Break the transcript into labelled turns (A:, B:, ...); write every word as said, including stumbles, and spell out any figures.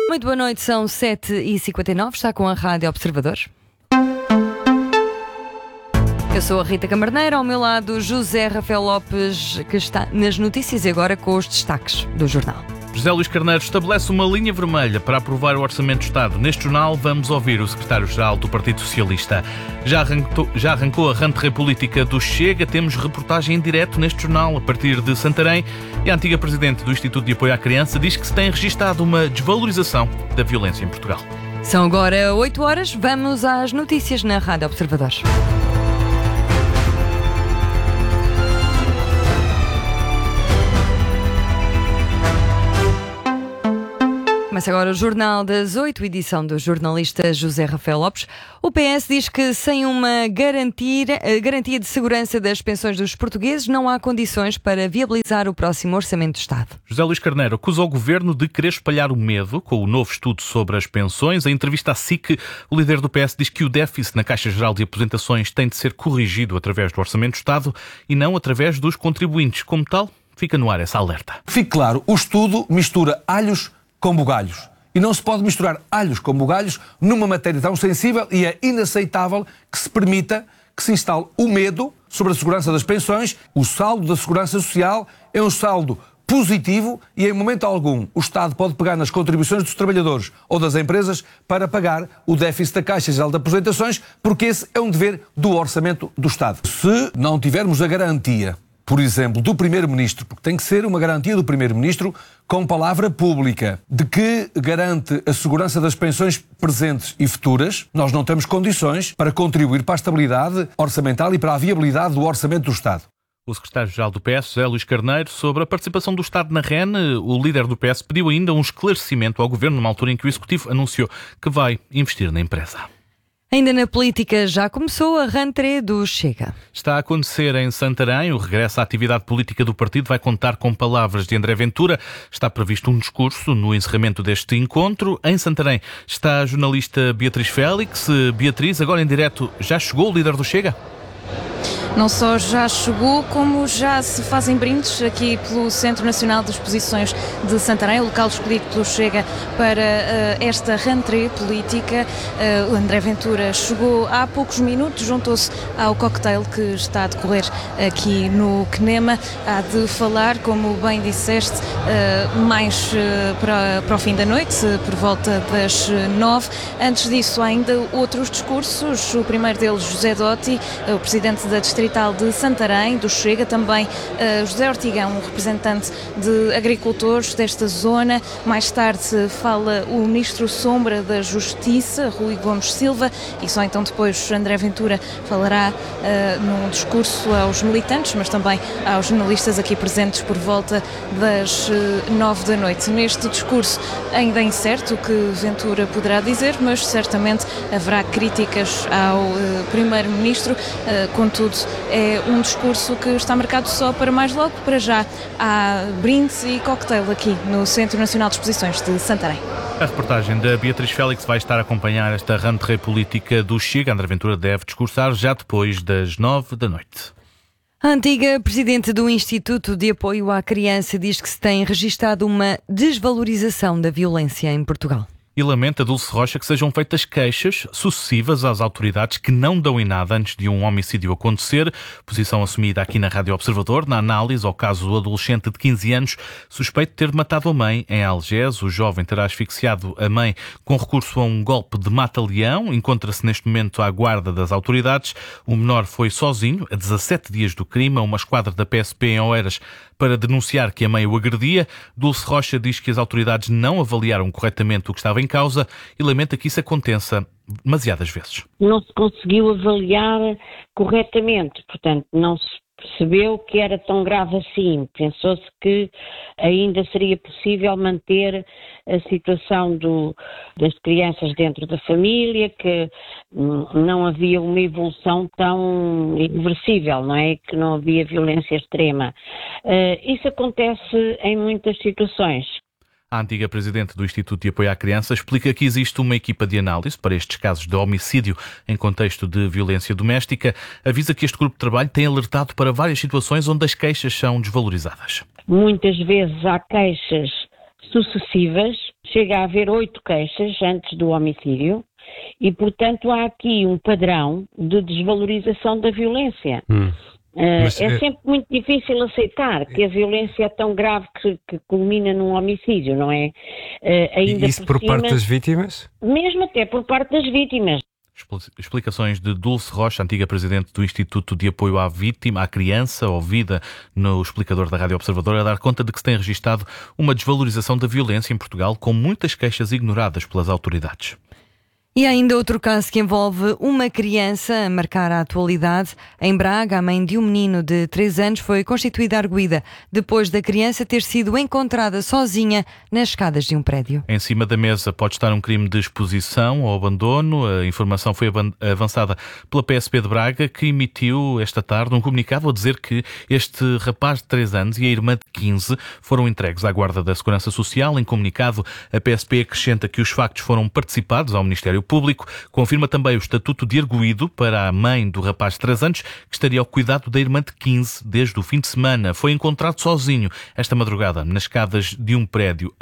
A: Muito boa noite, são sete e cinquenta e nove, está com a Rádio Observador. Eu sou a Rita Camarneiro, ao meu lado José Rafael Lopes, que está nas notícias e agora com os destaques do jornal.
B: José Luís Carneiro estabelece uma linha vermelha para aprovar o Orçamento do Estado. Neste jornal vamos ouvir o secretário-geral do Partido Socialista. Já arrancou, já arrancou a rentrée política do Chega. Temos reportagem em direto neste jornal a partir de Santarém. E a antiga presidente do Instituto de Apoio à Criança diz que se tem registado uma desvalorização da violência em Portugal.
A: São agora oito horas, vamos às notícias na Rádio Observador. Começa agora o Jornal das oito, edição do jornalista José Rafael Lopes. O P S diz que sem uma garantia, garantia de segurança das pensões dos portugueses não há condições para viabilizar o próximo Orçamento do Estado.
B: José Luís Carneiro acusa o Governo de querer espalhar o medo com o novo estudo sobre as pensões. Em entrevista à S I C, o líder do P S diz que o déficit na Caixa Geral de Aposentações tem de ser corrigido através do Orçamento do Estado e não através dos contribuintes. Como tal, fica no ar essa alerta.
C: Fique claro, o estudo mistura alhos com bugalhos. E não se pode misturar alhos com bugalhos numa matéria tão sensível e é inaceitável que se permita que se instale o medo sobre a segurança das pensões. O saldo da Segurança Social é um saldo positivo e em momento algum o Estado pode pegar nas contribuições dos trabalhadores ou das empresas para pagar o déficit da Caixa Geral de Aposentações, porque esse é um dever do Orçamento do Estado. Se não tivermos a garantia, por exemplo, do Primeiro-Ministro, porque tem que ser uma garantia do Primeiro-Ministro com palavra pública, de que garante a segurança das pensões presentes e futuras, nós não temos condições para contribuir para a estabilidade orçamental e para a viabilidade do Orçamento do Estado.
B: O secretário-geral do P S, José Luís Carneiro, sobre a participação do Estado na R E N, o líder do P S pediu ainda um esclarecimento ao Governo numa altura em que o Executivo anunciou que vai investir na empresa.
A: Ainda na política já começou a rentrée do Chega.
B: Está a acontecer em Santarém. O regresso à atividade política do partido vai contar com palavras de André Ventura. Está previsto um discurso no encerramento deste encontro. Em Santarém está a jornalista Beatriz Félix. Beatriz, agora em direto, já chegou o líder do Chega?
D: Não só já chegou, como já se fazem brindes aqui pelo Centro Nacional de Exposições de Santarém, o local escolhido pelo Chega para uh, esta rentrée política. Uh, o André Ventura chegou há poucos minutos, juntou-se ao cocktail que está a decorrer aqui no Quenema. Há de falar, como bem disseste, uh, mais uh, para, para o fim da noite, por volta das nove. Antes disso, há ainda outros discursos. O primeiro deles, José Dotti, o presidente da Distrital de Santarém, do Chega, também uh, José Ortigão, um representante de agricultores desta zona. Mais tarde fala o Ministro Sombra da Justiça, Rui Gomes Silva, e só então depois André Ventura falará uh, num discurso aos militantes, mas também aos jornalistas aqui presentes por volta das uh, nove da noite. Neste discurso ainda é incerto o que Ventura poderá dizer, mas certamente haverá críticas ao uh, Primeiro-Ministro, uh, contudo é um discurso que está marcado só para mais logo. Para já há brindes e cocktail aqui no Centro Nacional de Exposições de Santarém.
B: A reportagem da Beatriz Félix vai estar a acompanhar esta rentrée política do Chega. André Ventura deve discursar já depois das nove da noite.
A: A antiga presidente do Instituto de Apoio à Criança diz que se tem registado uma desvalorização da violência em Portugal.
B: E lamenta, Dulce Rocha, que sejam feitas queixas sucessivas às autoridades que não dão em nada antes de um homicídio acontecer. Posição assumida aqui na Rádio Observador, na análise ao caso do adolescente de quinze anos, suspeito de ter matado a mãe em Algés. O jovem terá asfixiado a mãe com recurso a um golpe de mata-leão. Encontra-se neste momento à guarda das autoridades. O menor foi sozinho, a dezassete dias do crime, a uma esquadra da P S P em Oeiras para denunciar que a mãe o agredia. Dulce Rocha diz que as autoridades não avaliaram corretamente o que estava em causa e lamenta que isso aconteça demasiadas vezes.
E: Não se conseguiu avaliar corretamente, portanto, não se percebeu que era tão grave assim. Pensou-se que ainda seria possível manter a situação do, das crianças dentro da família, que hum, não havia uma evolução tão irreversível, não é? Que não havia violência extrema. Uh, isso acontece em muitas situações.
B: A antiga presidente do Instituto de Apoio à Criança explica que existe uma equipa de análise para estes casos de homicídio em contexto de violência doméstica. Avisa que este grupo de trabalho tem alertado para várias situações onde as queixas são desvalorizadas.
E: Muitas vezes há queixas sucessivas chega a haver oito queixas antes do homicídio e, portanto, há aqui um padrão de desvalorização da violência. Hum. Uh, Mas, é, é sempre muito difícil aceitar que a violência é tão grave que, que culmina num homicídio, não é? Uh, ainda
F: e isso
E: por,
F: por
E: cima,
F: parte das vítimas?
E: Mesmo até por parte das vítimas.
B: Explicações de Dulce Rocha, antiga presidente do Instituto de Apoio à Vítima, à Criança, ouvida no explicador da Rádio Observador, a dar conta de que se tem registado uma desvalorização da violência em Portugal, com muitas queixas ignoradas pelas autoridades.
A: E há ainda outro caso que envolve uma criança a marcar a atualidade. Em Braga, a mãe de um menino de três anos foi constituída arguida depois da criança ter sido encontrada sozinha nas escadas de um prédio.
B: Em cima da mesa pode estar um crime de exposição ou abandono. A informação foi avançada pela P S P de Braga, que emitiu esta tarde um comunicado a dizer que este rapaz de três anos e a irmã de quinze foram entregues à Guarda da Segurança Social. Em comunicado, a P S P acrescenta que os factos foram participados ao Ministério Público, confirma também o estatuto de arguido para a mãe do rapaz de três anos, que estaria ao cuidado da irmã de quinze desde o fim de semana. Foi encontrado sozinho esta madrugada nas escadas de um prédio